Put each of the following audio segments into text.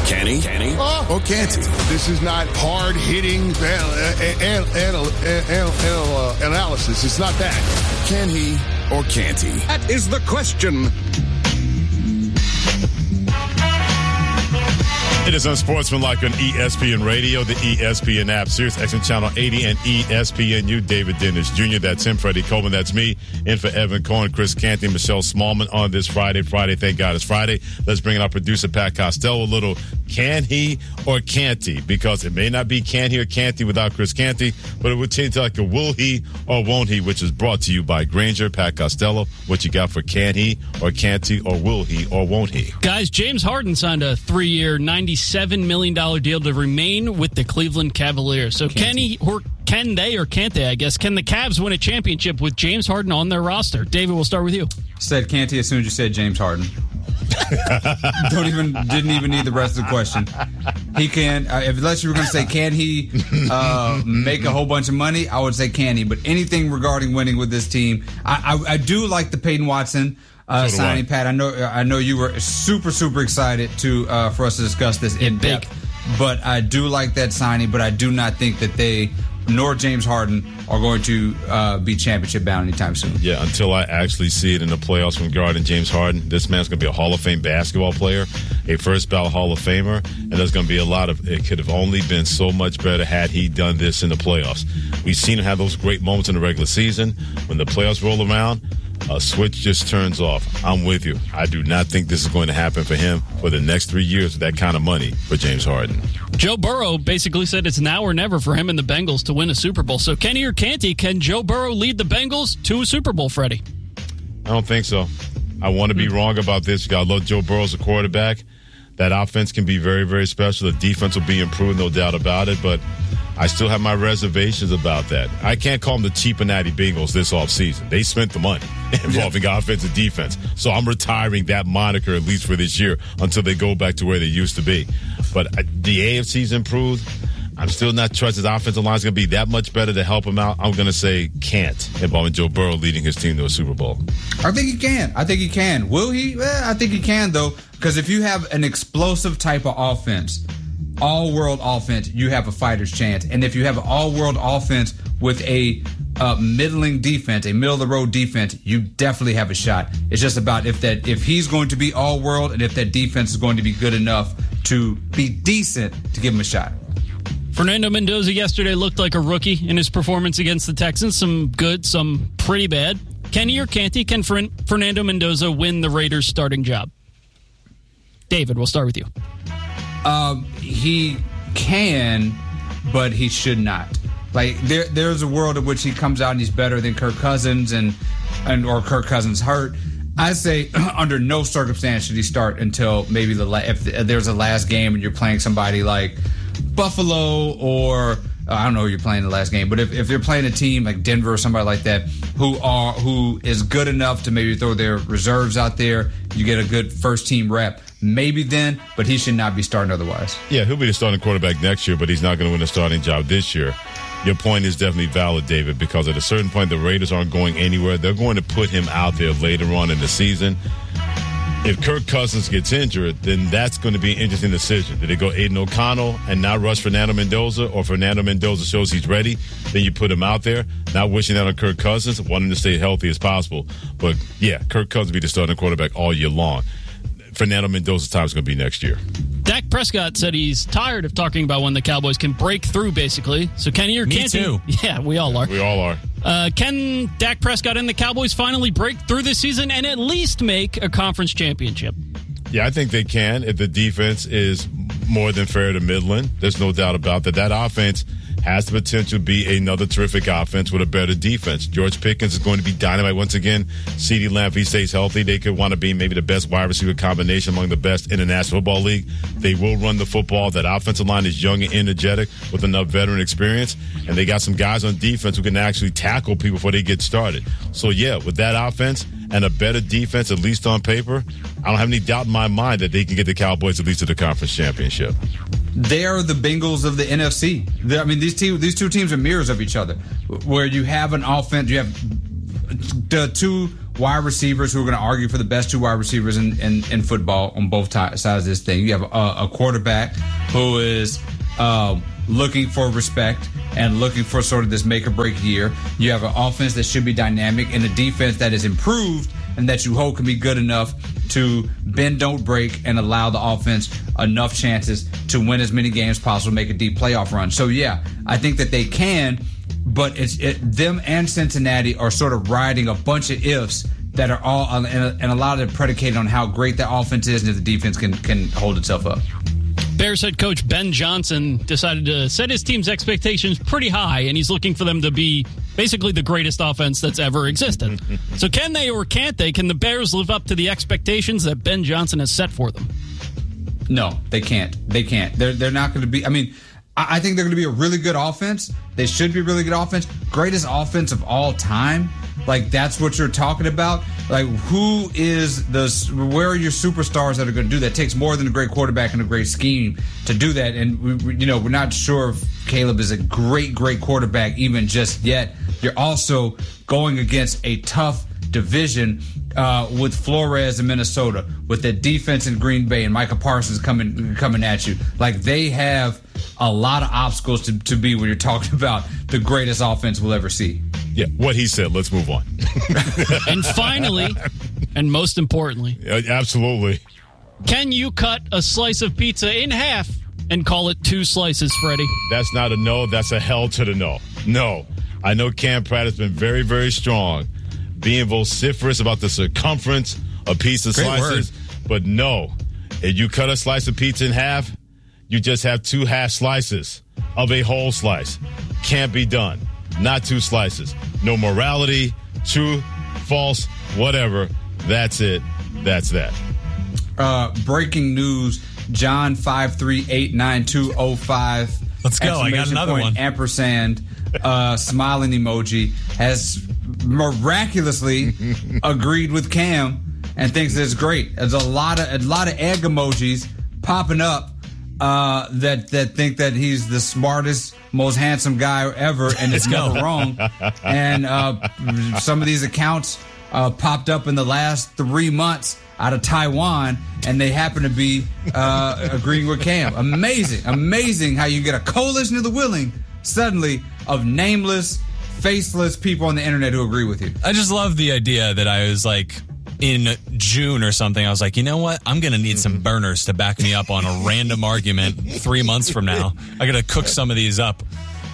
Can he? Or can't he? This is not hard-hitting analysis. It's not that. Can he or can't he? That is the question. It is Unsportsmanlike on ESPN Radio, the ESPN app, Sirius XM Channel 80, and ESPNU. David Dennis Jr., that's him. Freddie Coleman, that's me. In for Evan Cohen, Chris Canty, Michelle Smallman on this Friday. Thank God it's Friday. Let's bring in our producer, Pat Costello, a little can he or can't he? Because it may not be can he or can't he without Chris Canty, but it would change like a will he or won't he, which is brought to you by Granger. Pat Costello, what you got for can he or can't he or will he or won't he? Guys, James Harden signed a 3-year, $97 million deal to remain with the Cleveland Cavaliers. So can they or can't they, I guess? Can the Cavs win a championship with James Harden on their roster? David, we'll start with you. Said can't he as soon as you said James Harden. Didn't even need the rest of the question. He can, unless you were going to say can he make a whole bunch of money, I would say can he. But anything regarding winning with this team, I do like the Peyton Watson signing, Pat. I know you were super excited for us to discuss this in depth. But I do like that signing. But I do not think that they nor James Harden are going to be championship bound anytime soon. Yeah, until I actually see it in the playoffs from guarding James Harden. This man's going to be a Hall of Fame basketball player, a first ballot Hall of Famer, and there's going to be a lot of, it could have only been so much better had he done this in the playoffs. We've seen him have those great moments in the regular season. When the playoffs roll around, a switch just turns off. I'm with you. I do not think this is going to happen for him for the next 3 years with that kind of money for James Harden. Joe Burrow basically said it's now or never for him and the Bengals to win a Super Bowl. So can he or can't he? Can Joe Burrow lead the Bengals to a Super Bowl, Freddie? I don't think so. I want to be wrong about this. You got to love Joe Burrow as a quarterback. That offense can be very, very special. The defense will be improved, no doubt about it. But I still have my reservations about that. I can't call them the cheap and natty Bengals this offseason. They spent the money involving offense and defense. So I'm retiring that moniker, at least for this year, until they go back to where they used to be. But the AFC's improved. I'm still not trusting the offensive line's going to be that much better to help him out. I'm going to say can't, involving Joe Burrow leading his team to a Super Bowl. I think he can. Will he? I think he can, though, because if you have an explosive type of offense, all-world offense, you have a fighter's chance. And if you have an all-world offense with a middling defense, a middle-of-the-road defense, you definitely have a shot. It's just about if he's going to be all-world and if that defense is going to be good enough to be decent to give him a shot. Fernando Mendoza yesterday looked like a rookie in his performance against the Texans. Some good, some pretty bad. Can he or can't he? Can Fernando Mendoza win the Raiders' starting job? David, we'll start with you. He can, but he should not. Like there's a world in which he comes out and he's better than Kirk Cousins or Kirk Cousins hurt. I say under no circumstance should he start until maybe if there's a last game and you're playing somebody like Buffalo or I don't know who you're playing the last game, but if you're playing a team like Denver or somebody like that who is good enough to maybe throw their reserves out there, you get a good first team rep. Maybe then, but he should not be starting otherwise. Yeah, he'll be the starting quarterback next year, but he's not going to win a starting job this year. Your point is definitely valid, David, because at a certain point, the Raiders aren't going anywhere. They're going to put him out there later on in the season. If Kirk Cousins gets injured, then that's going to be an interesting decision. Do they go Aiden O'Connell and not rush Fernando Mendoza, or Fernando Mendoza shows he's ready, then you put him out there, not wishing that on Kirk Cousins, wanting to stay healthy as possible. But, yeah, Kirk Cousins will be the starting quarterback all year long. Fernando Mendoza's time is going to be next year. Dak Prescott said he's tired of talking about when the Cowboys can break through, basically. So can he or can't he? Me too. Yeah, we all are. We all are. Can Dak Prescott and the Cowboys finally break through this season and at least make a conference championship? Yeah, I think they can if the defense is more than fair to Midland. There's no doubt about that. That offense has the potential to be another terrific offense with a better defense. George Pickens is going to be dynamite once again. CeeDee Lamb, if he stays healthy, they could want to be maybe the best wide receiver combination among the best in the National Football League. They will run the football. That offensive line is young and energetic with enough veteran experience, and they got some guys on defense who can actually tackle people before they get started. So, yeah, with that offense and a better defense, at least on paper, I don't have any doubt in my mind that they can get the Cowboys at least to the conference championship. They are the Bengals of the NFC. These two teams are mirrors of each other, where you have an offense, you have the two wide receivers who are going to argue for the best 2 wide receivers in football on both sides of this thing. You have a quarterback who is looking for respect and looking for sort of this make or break year. You have an offense that should be dynamic and a defense that is improved and that you hope can be good enough to bend, don't break, and allow the offense enough chances to win as many games as possible, make a deep playoff run. So, yeah, I think that they can, but them and Cincinnati are sort of riding a bunch of ifs that are all, and a lot of it predicated on how great the offense is and if the defense can hold itself up. Bears head coach Ben Johnson decided to set his team's expectations pretty high, and he's looking for them to be basically the greatest offense that's ever existed. So can they or can't they? Can the Bears live up to the expectations that Ben Johnson has set for them? No, they can't. They can't. They're not going to be. I mean, I think they're going to be a really good offense. They should be really good offense. Greatest offense of all time. Like, that's what you're talking about. Like, where are your superstars that are going to do that? It takes more than a great quarterback and a great scheme to do that. And we're not sure if Caleb is a great quarterback even just yet. You're also going against a tough division with Flores in Minnesota, with the defense in Green Bay and Micah Parsons coming at you. Like, they have a lot of obstacles to be when you're talking about the greatest offense we'll ever see. Yeah, what he said. Let's move on. And finally, and most importantly, absolutely, can you cut a slice of pizza in half and call it 2 slices, Freddie? That's not a no. That's a hell to the no. No. I know Cam Pratt has been very, very strong, being vociferous about the circumference of pizza slices. But no, if you cut a slice of pizza in half, you just have 2 half slices of a whole slice. Can't be done. Not 2 slices. No morality, true, false, whatever. That's it. That's that. Breaking news. John 5389205. Let's go. I got another one. Ampersand. Smiling emoji has miraculously agreed with Cam and thinks it's great. There's a lot of egg emojis popping up that think that he's the smartest, most handsome guy ever, and it's never wrong. And some of these accounts popped up in the last 3 months out of Taiwan, and they happen to be agreeing with Cam. Amazing how you get a coalition of the willing suddenly of nameless, faceless people on the internet who agree with you. I just love the idea that I was like, in June or something, I was like, you know what? I'm going to need some burners to back me up on a random argument 3 months from now. I got to cook some of these up.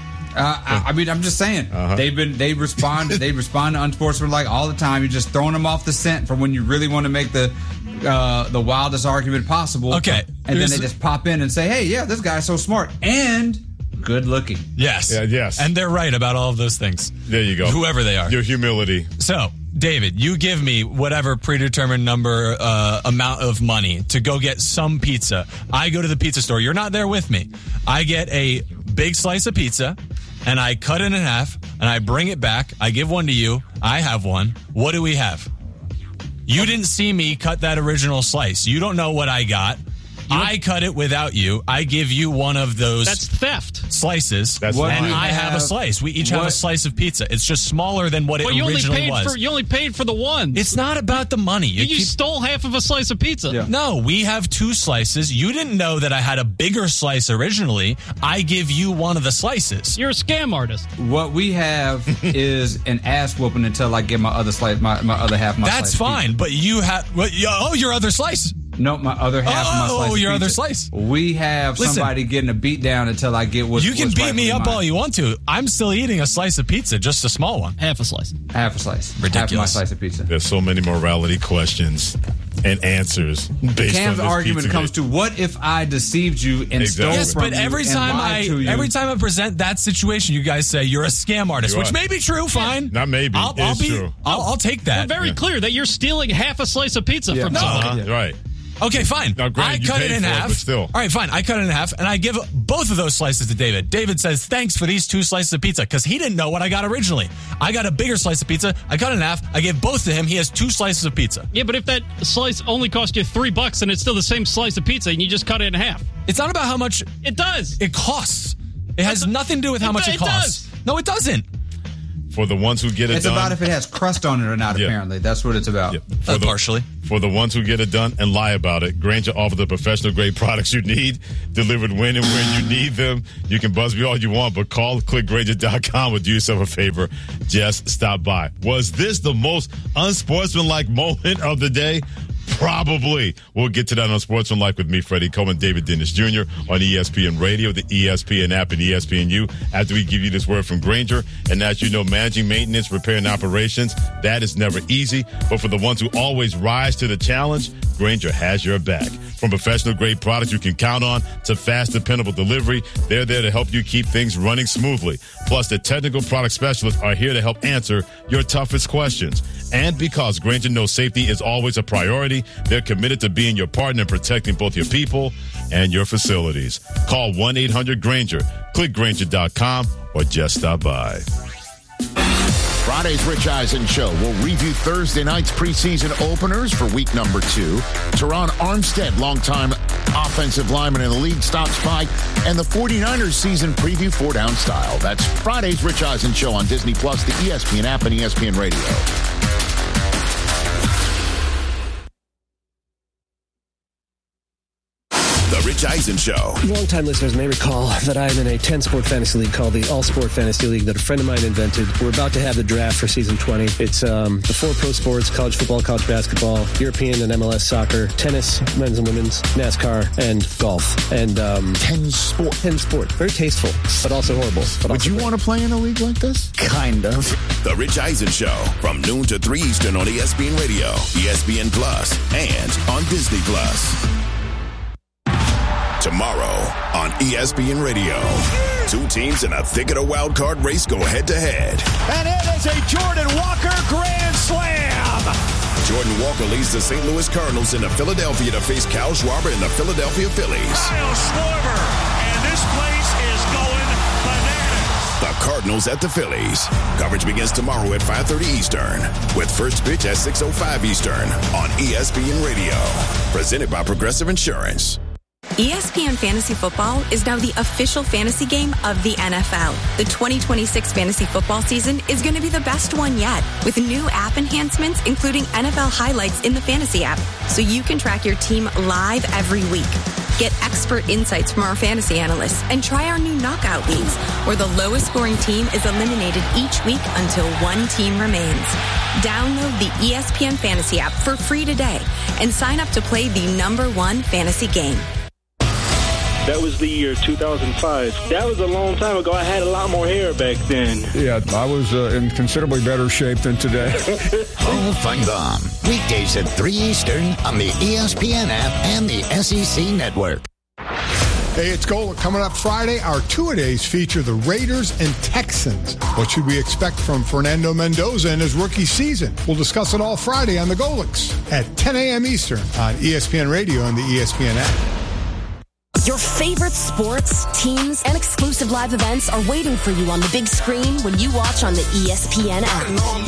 I mean, I'm just saying, they respond to unsportsmanlike all the time. You're just throwing them off the scent for when you really want to make the wildest argument possible. Okay. And then they just pop in and say, hey, yeah, this guy's so smart and good looking. Yes. Yeah, yes. And they're right about all of those things. There you go. Whoever they are. Your humility. So, David, you give me whatever predetermined number amount of money to go get some pizza. I go to the pizza store. You're not there with me. I get a big slice of pizza, and I cut it in half, and I bring it back. I give one to you. I have one. What do we have? You didn't see me cut that original slice. You don't know what I got. I cut it without you. I give you one of those. That's theft. Slices. That's and fine. I have a slice. We each have a slice of pizza. It's just smaller than what it originally was. You only paid for the one. It's not about the money. You stole half of a slice of pizza. Yeah. No, we have 2 slices. You didn't know that I had a bigger slice originally. I give you one of the slices. You're a scam artist. What we have is an ass whooping until I get my other slice, my other half. That's fine, but you have your other slice. No, my other half of my slice. Oh, your pizza. Other slice. We have somebody getting a beat down until I get what's You can beat me up mine. all you want to. I'm still eating a slice of pizza, just a small one. Half a slice. Half a slice. Ridiculous. Half of my slice of pizza. There's so many morality questions and answers based Cam's on this argument pizza comes game. to what if I deceived you and stole Yes, from but you every and time lied to you? I present that situation, you guys say you're a scam artist, You which are. may be true. Fine, Not maybe. It's true. I'll take that. Very clear that you're stealing half a slice of pizza from somebody. Right. Okay, fine. Now, granted, I you cut it paid in for it, half. but still. All right, fine. I cut it in half, and I give both of those slices to David. David says, thanks for these 2 slices of pizza, because he didn't know what I got originally. I got a bigger slice of pizza. I cut it in half. I gave both to him. He has 2 slices of pizza. Yeah, but if that slice only cost you $3 and it's still the same slice of pizza and you just cut it in half. It's not about how much It does. it costs. It has nothing to do with how much it costs. does. No, it doesn't. For the ones who get it done. It's about if it has crust on it or not, apparently. That's what it's about. Partially. For the ones who get it done and lie about it, Grainger offers the professional-grade products you need, delivered when and where you need them. You can buzz me all you want, but call or click Grainger.com or do yourself a favor. Just stop by. Was this the most unsportsmanlike moment of the day? Probably. We'll get to that on Sportsmanlike with me, Freddie Coleman, David Dennis Jr. on ESPN Radio, the ESPN app, and ESPNU. After we give you this word from Grainger, and as you know, managing maintenance, repair, and operations, that is never easy. But for the ones who always rise to the challenge, Grainger has your back. From professional-grade products you can count on to fast, dependable delivery, they're there to help you keep things running smoothly. Plus, the technical product specialists are here to help answer your toughest questions. And because Grainger knows safety is always a priority, they're committed to being your partner in protecting both your people and your facilities. Call 1-800-GRAINGER, click Grainger.com, or just stop by. Friday's Rich Eisen Show will review Thursday night's preseason openers for week number 2. Teron Armstead, longtime offensive lineman in the league, stops by, and the 49ers season preview 4-down style. That's Friday's Rich Eisen Show on Disney+, the ESPN app, and ESPN Radio. The Rich Eisen Show. Longtime listeners may recall that I am in a 10-sport fantasy league called the All-Sport Fantasy League that a friend of mine invented. We're about to have the draft for season 20. It's the 4 pro sports: college football, college basketball, European and MLS soccer, tennis, men's and women's, NASCAR, and golf. And 10 sport. Very tasteful, but also horrible. Would you want to play in a league like this? Kind of. The Rich Eisen Show from noon to 3 Eastern on ESPN Radio, ESPN Plus, and on Disney Plus. Tomorrow on ESPN Radio, 2 teams in a thick of the wild card race go head-to-head. And it is a Jordan Walker grand slam. Jordan Walker leads the St. Louis Cardinals into Philadelphia to face Kyle Schwarber and the Philadelphia Phillies. Kyle Schwarber, and this place is going bananas. The Cardinals at the Phillies. Coverage begins tomorrow at 5:30 Eastern, with first pitch at 6:05 Eastern on ESPN Radio. Presented by Progressive Insurance. ESPN Fantasy Football is now the official fantasy game of the NFL. The 2026 fantasy football season is going to be the best one yet, with new app enhancements, including NFL highlights in the fantasy app, so you can track your team live every week. Get expert insights from our fantasy analysts and try our new knockout leagues, where the lowest scoring team is eliminated each week until one team remains. Download the ESPN Fantasy app for free today and sign up to play the #1 fantasy game. That was the year 2005. That was a long time ago. I had a lot more hair back then. Yeah, I was in considerably better shape than today. Hall of Fame Bomb. Weekdays at 3 Eastern on the ESPN app and the SEC Network. Hey, it's Golic. Coming up Friday, our two-a-days feature the Raiders and Texans. What should we expect from Fernando Mendoza in his rookie season? We'll discuss it all Friday on the Golics at 10 a.m. Eastern on ESPN Radio and the ESPN app. Your favorite sports, teams, and exclusive live events are waiting for you on the big screen when you watch on the ESPN app.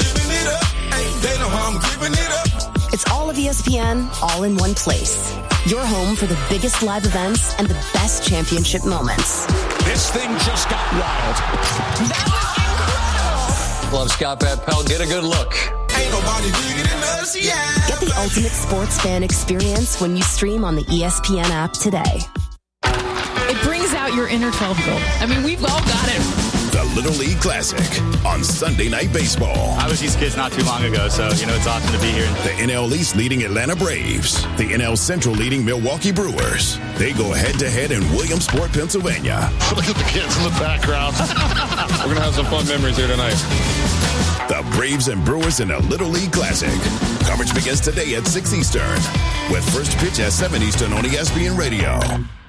It's all of ESPN, all in one place. Your home for the biggest live events and the best championship moments. This thing just got wild. That was incredible. Love Scott Van Pelt. Get a good look. Ain't nobody bigger than us, yeah. Get the ultimate sports fan experience when you stream on the ESPN app today. It brings out your inner 12-year-old. I mean, we've all got it. The Little League Classic on Sunday Night Baseball. I was these kids not too long ago, so, it's awesome to be here. The NL East leading Atlanta Braves. The NL Central leading Milwaukee Brewers. They go head-to-head in Williamsport, Pennsylvania. Look at the kids in the background. We're going to have some fun memories here tonight. The Braves and Brewers in a Little League Classic. Coverage begins today at 6 Eastern, with first pitch at 7 Eastern on ESPN Radio.